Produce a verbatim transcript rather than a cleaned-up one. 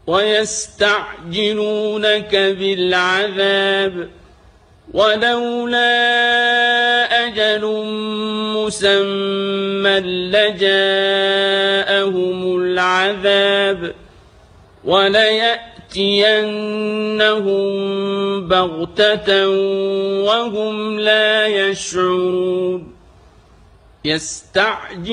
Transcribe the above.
ويستعجلونك بالعذاب ولولا أجل مسمى لجاءهم العذاب وليأتينهم بغتة وهم لا يشعرون. يستعجل